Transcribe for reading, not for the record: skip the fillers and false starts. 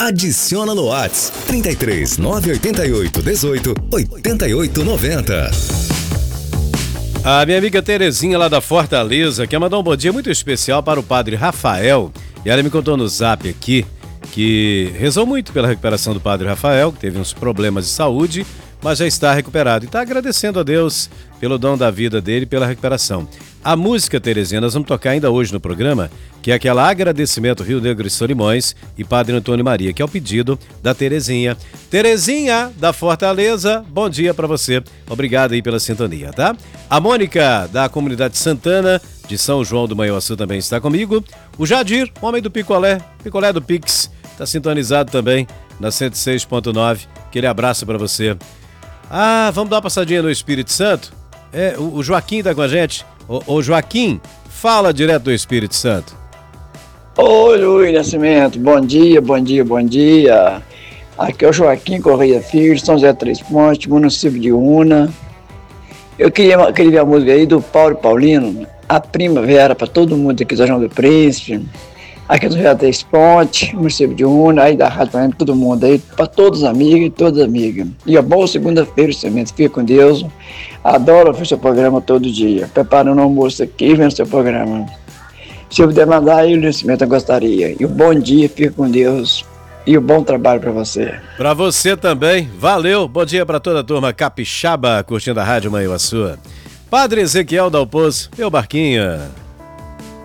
Adiciona no WhatsApp 33 988 18 88 90. A minha amiga Terezinha lá da Fortaleza quer mandar um bom dia muito especial para o padre Rafael. E ela me contou no zap aqui que rezou muito pela recuperação do padre Rafael, que teve uns problemas de saúde, mas já está recuperado. E está agradecendo a Deus pelo dom da vida dele e pela recuperação. A música, Terezinha, nós vamos tocar ainda hoje no programa, que é aquela Agradecimento Rio Negro e Solimões e Padre Antônio Maria, que é o pedido da Terezinha. Terezinha, da Fortaleza, bom dia para você. Obrigado aí pela sintonia, tá? A Mônica, da comunidade Santana, de São João do Manhuaçu, também está comigo. O Jadir, homem do Picolé do Pix, está sintonizado também na 106.9. Aquele abraço para você. Vamos dar uma passadinha no Espírito Santo? O Joaquim está com a gente. Ô Joaquim, fala direto do Espírito Santo. Oi, Luiz Nascimento, bom dia, bom dia, bom dia. Aqui é o Joaquim Correia Filho, São José Três Pontes, município de Una. Eu queria ver a música aí do Paulo Paulino, A Primavera, para todo mundo aqui do João do Príncipe. Aqui do São José Três Pontes, município de Una, aí da rádio também, todo mundo aí, para todos os amigos e todas as amigas. E a boa segunda-feira, Nascimento, fica com Deus. Adoro ouvir seu programa todo dia, preparando um almoço aqui, vendo seu programa. Se eu puder mandar aí o Nascimento, eu gostaria. E um bom dia, fica com Deus. E um bom trabalho para você. Para você também, valeu. Bom dia para toda a turma capixaba, curtindo a Rádio Manhuaçu. Padre Ezequiel Dalpozo, meu barquinho.